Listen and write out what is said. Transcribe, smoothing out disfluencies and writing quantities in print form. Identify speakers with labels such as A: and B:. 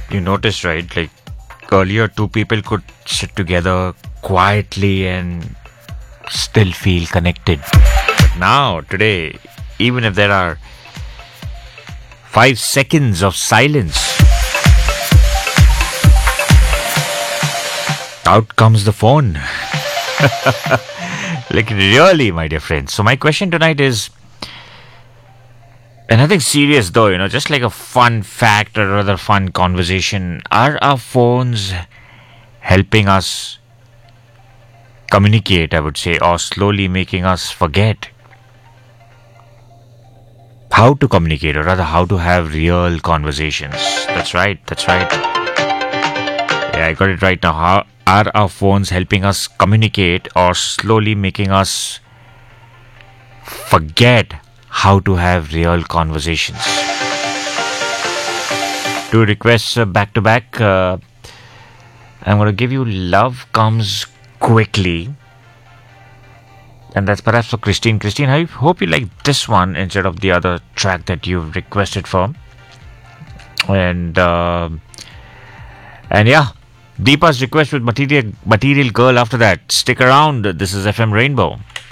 A: You noticed, right? Like earlier, two people could sit together quietly and still feel connected. But now, today, even if there are 5 seconds of silence, out comes the phone. Like, really, my dear friends. So, my question tonight is, and nothing serious though, just like a fun fact or rather fun conversation. Are our phones helping us communicate, I would say, or slowly making us forget how to communicate, or rather how to have real conversations? That's right, that's right. Yeah, I got it right now. How are our phones helping us communicate or slowly making us forget how to have real conversations? Two requests back to back. I'm going to give you Love Comes Quickly. And that's perhaps for Christine. Christine, I hope you like this one instead of the other track that you've requested for. And yeah, Deepa's request with Material Girl after that. Stick around. This is FM Rainbow.